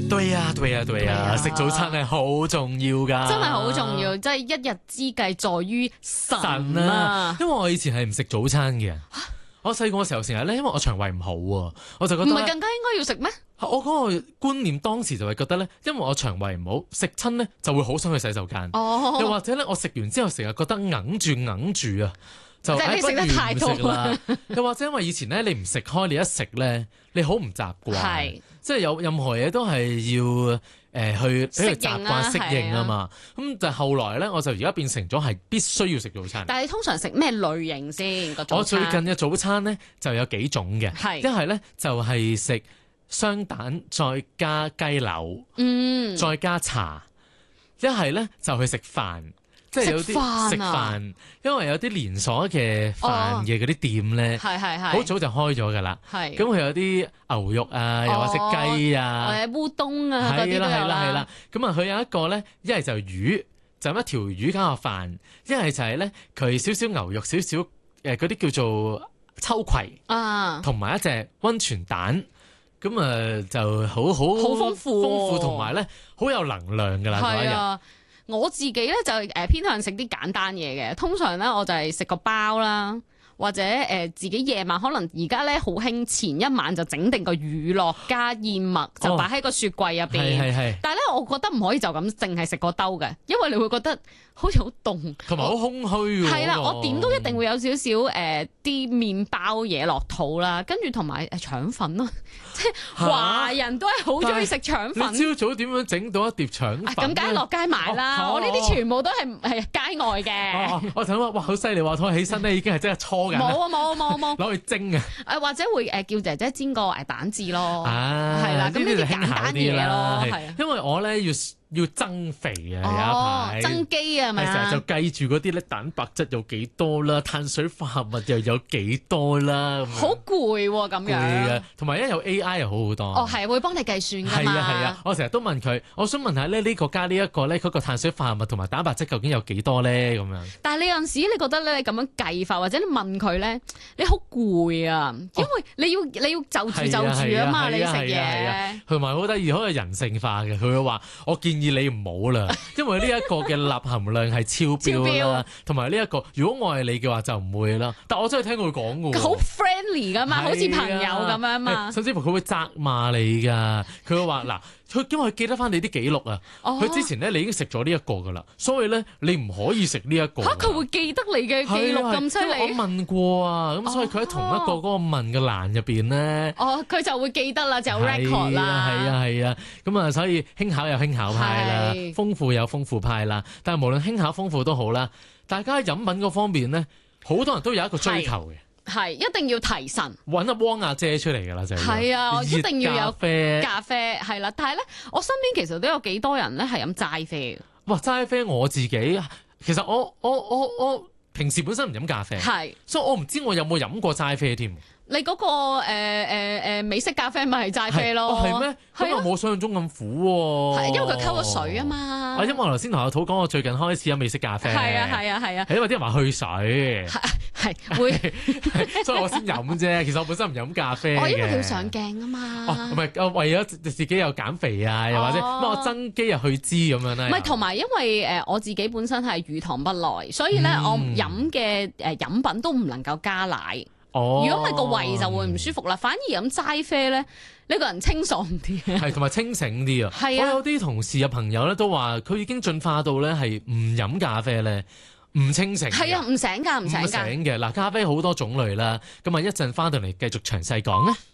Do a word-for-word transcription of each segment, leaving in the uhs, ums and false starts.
對呀，對呀，對呀，食早餐係好重要噶， 真係好重要，即係一日之計在於晨神啊！ 啊！因為我以前係唔食早餐嘅，我細個嘅時候成日咧，因為我腸胃唔好啊，我就覺得唔係更加應該要食咩？ 我嗰個觀念當時就係覺得咧，因為我腸胃唔好，食親咧就會好想去洗手間， 哦， 又或者咧我食完之後成日覺得揞住揞住啊，就即係你食得太多哎不如唔食啦。又或者因為以前咧你唔食開，你一食咧你好唔習慣， 係即係有任何嘢都係要誒、呃、去俾佢習慣適應啊嘛。咁但係後來咧，我就而家變成咗係必須要食早餐。 但係你通常食咩類型先？個早我最餐近嘅早餐咧就有幾種嘅， 係一係咧就係食雙蛋再加雞柳， 嗯， 再加茶；一係咧就去食飯。即係有啲食飯啊食飯，因為有啲連鎖嘅飯嘅嗰啲店咧， 係係係好早就開咗㗎啦。 係咁佢有啲牛肉啊，又或者雞啊， 誒烏冬啊嗰啲係啦係啦係都有啦啦。。咁啊，佢有一個咧，一係就魚，就咁一條魚加個飯；一係就係咧，佢少少牛肉，少少誒嗰啲叫做秋葵， 啊， 同埋一隻溫泉蛋。咁啊就好好好豐富喎豐富同埋咧好有能量㗎啦嗰一日。 係啊。我自己咧就誒偏向食啲簡單嘢嘅，通常咧我就係食個包啦，或者誒、呃、自己夜晚可能而家咧好興前一晚就整定個乳酪加燕麥，就擺喺個雪櫃入邊。 係係係。 但係咧，我覺得唔可以就咁淨係食個兜嘅，因為你會覺得好似好凍， 同埋好空虛喎。 係啦， 嗰個我點都一定會有少少誒啲麵包嘢落肚啦，跟住同埋誒腸粉咯，即係華人都係好中意食腸粉。 你朝早點樣整到一碟腸粉？ 咁梗係落街買啦， 哦我呢啲全部都係係街外嘅。 哦，我睇話哇，好犀利喎！我起身咧已經係即係搓緊， 冇啊冇啊冇啊冇。 攞去蒸啊！ 誒或者會誒叫姐姐煎個誒蛋治咯， 啊， 係啦，咁呢啲簡單嘢咯，係啊。 因為我咧要要增肥啊， 哦， 有一排增肌啊，係咪啊？ 係成日就計住嗰啲咧蛋白質有幾多啦，碳水化合物又有幾多啦，咁樣好攰喎，咁攰樣。 啊！同埋一有 A I 又好好多。 哦，係會幫你計算㗎嘛？ 係啊係啊，我成日都問佢，我想問下咧呢個加呢一個咧，嗰個碳水化合物同埋蛋白質究竟有幾多咧？咁樣。 但係你有陣時你覺得咧，你咁樣計法或者你問佢咧，你好攰啊，因為你要你要就住就住啊嘛，你食嘢。 同埋好得意，好有人性化嘅。佢會話：我建議你唔好啦，因為呢一個嘅鈉含量係超標啦，同埋呢一個，如果我係你嘅話就唔會啦。但我真係聽佢講嘅喎， 好 friendly 噶嘛，好似朋友咁樣嘛。 甚至乎佢會責罵你㗎，佢會話嗱。佢因為佢記得翻你啲記錄啊，佢、哦、之前咧你已經食咗呢一個噶啦，所以咧你唔可以食呢一個。 嚇佢會記得你嘅記錄咁犀利？ 我問過啊，咁所以佢喺同一個嗰個問嘅欄入邊咧， 哦佢就會記得啦，就有 record 啦。 係啊係啊，咁啊所以輕巧有輕巧派啦，豐富有豐富派啦。但係無論輕巧豐富都好啦，大家喺飲品嗰方面咧，好多人都有一個追求嘅。 係一定要提神， 揾阿汪阿姐出嚟㗎啦，就係。 係啊，一定要有咖啡， 咖啡係啦。但係咧，我身邊其實都有幾多人咧係飲齋啡嘅。 哇，齋啡我自己其實我我我我平時本身唔飲咖啡， 係， 所以我唔知我有冇飲過齋啡添。 你嗰、那個誒誒誒美式咖啡咪係齋啡咯？ 係咩？咁又冇想象中咁苦喎。 係因為佢溝咗水啊嘛。 啊，因為我頭先同阿土講，我最近開始飲美式咖啡。 係啊係啊係啊。 係因為啲人話去水。 係會， 所以我先飲啫。其實我本身唔飲咖啡嘅。 我因為佢要上鏡啊嘛。 哦，唔係，為咗自己又減肥啊，又或者乜我增肌又去脂咁樣咧。 唔係，同埋因為誒我自己本身係乳糖不耐，所以咧我飲嘅誒飲品都唔能夠加奶。 哦， 如果唔係個胃就會唔舒服啦。反而飲齋啡咧，你個人清爽啲， 係同埋清醒啲啊。 係啊， 我有啲同事啊朋友咧都話，佢已經進化到咧係唔飲咖啡咧，唔清醒。 係啊，唔醒㗎，唔醒㗎。唔醒嘅嗱，咖啡好多種類啦。咁啊，一陣翻到嚟繼續詳細講啊。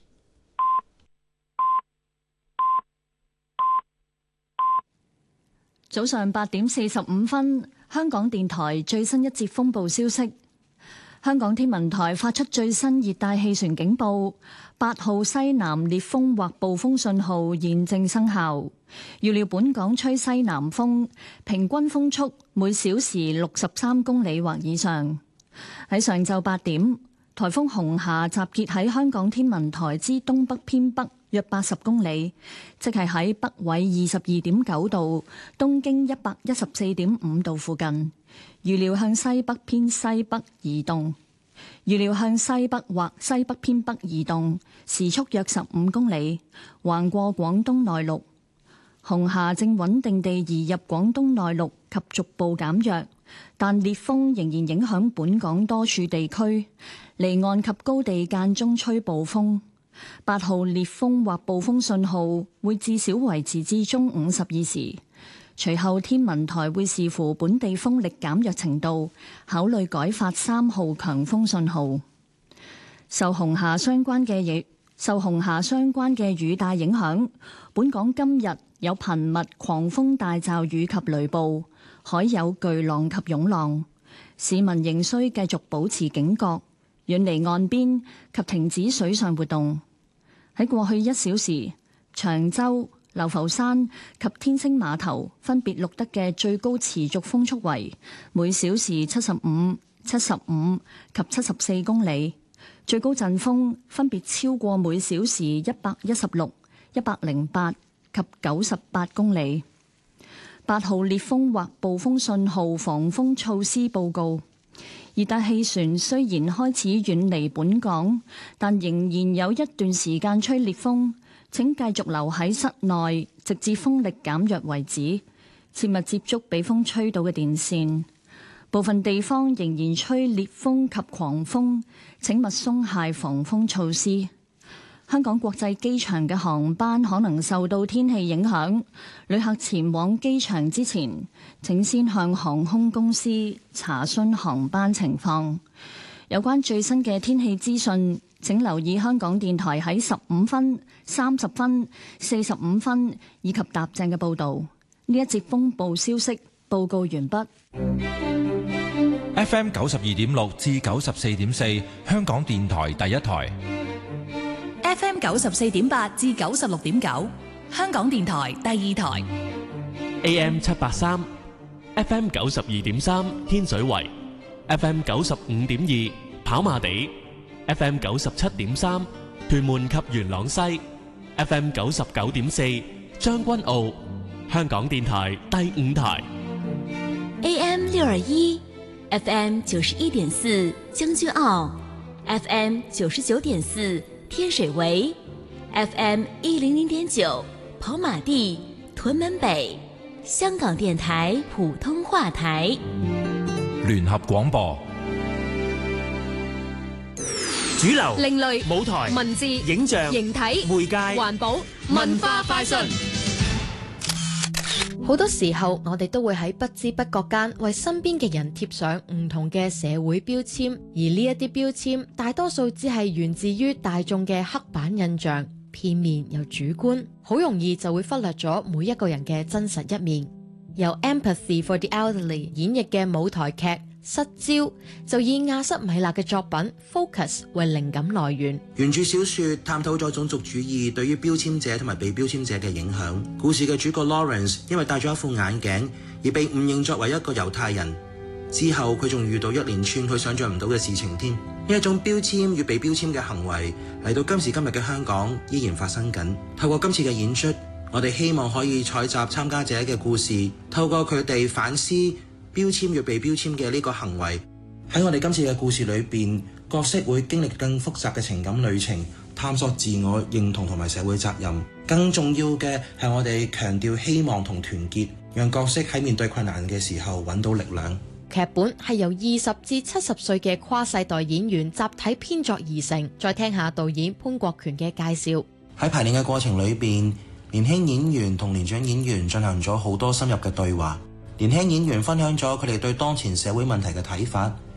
早上八點四十五分，香港電台最新一節風暴消息。香港天文台發出最新熱帶氣旋警報，八號西南烈風或暴風信號現正生效。預料本港吹西南風，平均風速每小時六十三公里或以上。喺上晝八點，颱風紅霞集結喺香港天文台之東北偏北約八十公里，即係喺北緯二十二點九度、東經一百一十四點五度附近。預料向西北偏西北移動，預料向西北或西北偏北移動，時速約十五公里，橫過廣東內陸。 紅霞正穩定地移入廣東內陸及逐步減弱，但烈風仍然影響本港多處地區，離岸及高地間中吹暴風。八號烈風或暴風信號會至少維持至中午十二時，隨後天文台會視乎本地風力減弱程度，考慮改發三號強風信號。受紅霞相關嘅雨受紅霞相關嘅雨帶影響，本港今日有頻密狂風大驟雨及雷暴，海有巨浪及湧浪，市民仍需繼續保持警覺，遠離岸邊及停止水上活動。喺過去一小時，長洲、流浮山及天星碼頭分別錄得嘅最高持續風速為每小時七十五、七十五及七十四公里，最高陣風分別超過每小時一百一十六、一百零八及九十八公里。八號烈風或暴風信號防風措施報告。熱帶氣旋雖然開始遠離本港，但仍然有一段時間吹烈風。請繼續留喺室內，直至風力減弱為止。切勿接觸被風吹到嘅電線。部分地方仍然吹烈風及狂風，請勿鬆懈防風措施。香港國際機場嘅航班可能受到天氣影響，旅客前往機場之前，請先向航空公司查詢航班情況。有關最新嘅天氣資訊，請留意香港電台喺十五分、三十分、四十五分以及踏正嘅報導。呢一節風暴消息報告完畢。 F M 九十二點六至九十四點四，香港電台第一台。 F M 九十四點八至九十六點九，香港電台第二台。 A M 七八三 ，F M 九十二點三天水圍 ，F M 九十五點二跑馬地 ，F M 九十七點三屯門及元朗西 ，F M 九十九點四將軍澳，香港電台第五台。 A M 六二一，F M 九十一點四將軍澳 ，F M 九十九點四。天水圍 F M 一零零點九跑馬地屯門北，香港電台普通話台聯合廣播。 主流、 另類、 舞台、 文字、 影像、 形體、 媒介、 環保、文化快訊。 好多時候，我哋都會喺不知不覺間為身邊嘅人貼上唔同嘅社會標籤，而呢一啲標籤大多數只係源自於大眾嘅刻板印象，片面又主觀，好容易就會忽略咗每一個人嘅真實一面。由 Empathy for the Elderly 演繹嘅舞台劇《失焦》就以亞瑟米勒嘅作品 Focus 為靈感來源。 原著小說探討咗種族主義對於標籤者同埋被標籤者嘅影響。故事嘅主角 Lawrence 因為戴咗一副眼鏡而被誤認作為一個猶太人，之後佢仲遇到一連串佢想象唔到嘅事情添。呢一種標籤與被標籤嘅行為嚟到今時今日嘅香港依然發生緊。透過今次嘅演出，我哋希望可以採集參加者嘅故事，透過佢哋反思標籤與被標籤嘅呢個行為。喺我哋今次嘅故事裏邊，角色會經歷更複雜嘅情感旅程，探索自我認同同埋社會責任。更重要嘅係我哋強調希望同團結，讓角色喺面對困難嘅時候揾到力量。 劇本係由二十至七十歲嘅跨世代演員集體編作而成。再聽下導演潘國權嘅介紹。 喺排練嘅過程裏邊，年輕演員同年長演員進行咗好多深入嘅對話。年輕演員分享咗佢哋對當前社會問題嘅睇法，